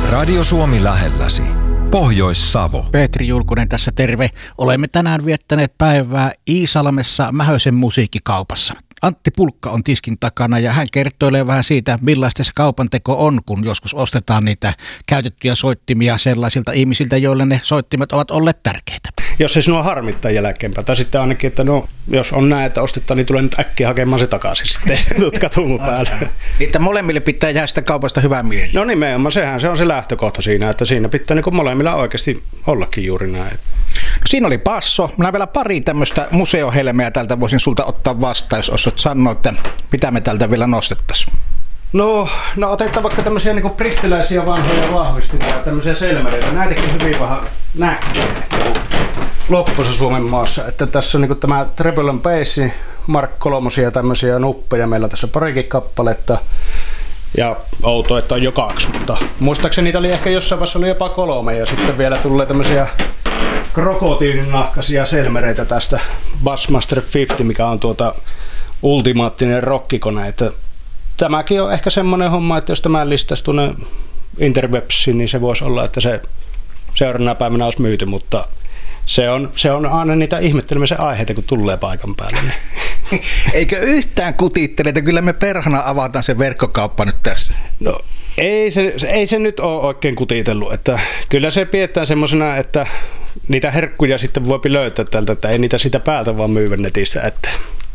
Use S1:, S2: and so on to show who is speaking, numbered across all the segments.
S1: Radio Suomi lähelläsi. Pohjois-Savo.
S2: Petri Julkunen tässä, terve. Olemme tänään viettäneet päivää Iisalmessa Mähösen musiikkikaupassa. Antti Pulkka on tiskin takana ja hän kertoilee vähän siitä, millaista se kaupanteko on, kun joskus ostetaan niitä käytettyjä soittimia sellaisilta ihmisiltä, joille ne soittimet ovat olleet tärkeitä.
S3: Jos se sinua harmittaa jälkeenpäin, tai sitten ainakin, että no, jos on näin, että ostetaan, niin tulee nyt äkkiä hakemaan se takaisin sitten tutkatumu päälle.
S2: Niitä molemmille pitää jäädä sitä kaupasta hyvää mieli.
S3: No nimenomaan, se on se lähtökohta siinä, että siinä pitää niin kuin molemmilla oikeasti ollakin juuri näin.
S2: No, siinä oli basso. Minä vielä pari tämmöistä museohelmeä tältä voisin sulta ottaa vastaan, jos osaat sanoa, että mitä me tältä vielä nostettaisiin.
S3: No otetaan vaikka tämmöisiä niin kuin brittiläisiä vanhoja vahvistimia, tämmöisiä selmereitä. Näitäkin hyvin vähän näkyy loppuissa Suomen maassa. Että tässä on niin kuin tämä Treble & Bass, Mark III ja tämmöisiä nuppeja. Meillä on tässä parikin kappaletta. Ja outo, että on jo 2, mutta muistaakseni niitä oli ehkä jossain vaiheessa oli jopa 3. Ja sitten vielä tulee tämmöisiä krokotiininahkaisia selmereitä tästä Bassmaster 50, mikä on ultimaattinen rockikone. Että tämäkin on ehkä semmoinen homma, että jos tämä listaisi tuonne interwebsiin, niin se voisi olla, että se seuraavana päivänä olisi myyty, mutta se on aina niitä ihmettelemisen aiheita, kun tulee paikan päälle. Niin.
S2: Eikö yhtään kutittele, että kyllä me perhana avataan se verkkokauppa nyt tässä?
S3: No ei se nyt ole oikein kutitellut, että kyllä se pidetään semmoisena, että niitä herkkuja sitten voi löytää tältä, että ei niitä sitä päältä vaan myyvä netissä. Että.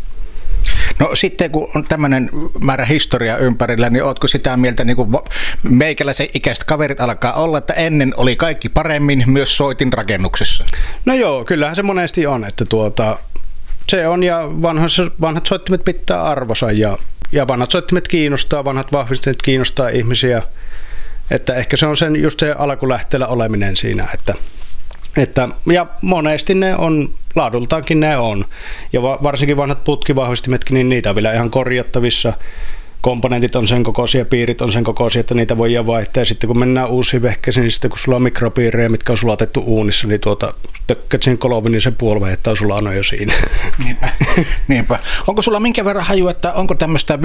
S2: No sitten kun on tämmöinen määrä historiaa ympärillä, niin ootko sitä mieltä, niin kuin meikäläisen ikäiset kaverit alkaa olla, että ennen oli kaikki paremmin myös soitin rakennuksessa?
S3: No joo, kyllähän se monesti on, että se on ja vanhat soittimet pitää arvonsa ja vanhat soittimet kiinnostaa, vanhat vahvistimet kiinnostaa ihmisiä, että ehkä se on just se alkulähteellä oleminen siinä, ja monesti ne on, laadultaankin ne on, ja varsinkin vanhat putkivahvistimetkin, niin niitä on vielä ihan korjattavissa. Komponentit on sen kokoisia, piirit on sen kokoisia, että niitä voidaan vaihtaa. Ja sitten kun mennään uusiin vehkeisiin, niin sitten kun sulla on mikropiirejä, mitkä on sulatettu uunissa, niin tökkät sen kolvin, niin se puolivehjettä on sulanut jo siinä.
S2: Niinpä. Onko sulla minkä verran haju, että onko tämmöistä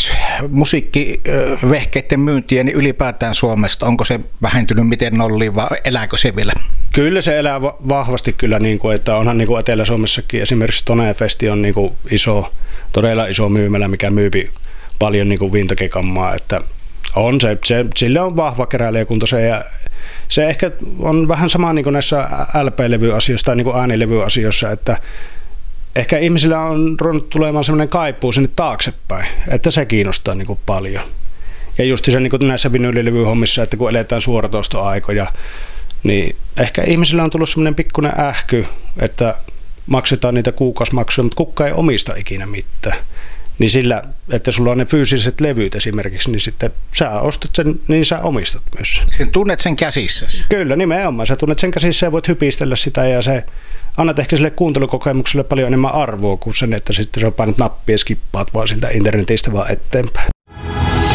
S2: vintage-musiikkivehkeiden myyntiä niin ylipäätään Suomesta? Onko se vähentynyt miten nolliin vai elääkö se vielä?
S3: Kyllä se elää vahvasti kyllä, niin kuin, että onhan niin kuin Etelä-Suomessakin esimerkiksi Tonefesti on niin kuin todella iso myymälä, mikä myypi paljon niin kuin vintage-kammaa, että on sillä on vahva keräilijäkunta ja se ehkä on vähän sama niin kuin näissä LP-levyasioissa tai niin kuin äänilevyasioissa, että ehkä ihmisillä on ruvennut tulemaan sellainen kaipuu sinne taaksepäin, että se kiinnostaa niin kuin paljon. Ja just se niin kuin näissä vinyylilevyhommissa, että kun eletään suoratoistoaikoja, niin ehkä ihmisillä on tullut sellainen pikkuinen ähky, että maksetaan niitä kuukausimaksuja, mutta kukaan ei omista ikinä mitään. Niin sillä, että sulla on ne fyysiset levyt esimerkiksi, niin sitten sä ostat sen, niin sä omistat myös.
S2: Sä tunnet sen käsissä?
S3: Kyllä, nimenomaan. Sä tunnet sen käsissä ja voit hypistellä sitä ja se annat ehkä sille kuuntelukokemukselle paljon enemmän arvoa kuin sen, että sitten sä painat nappia ja skippaat vaan siltä internetistä vaan eteenpäin.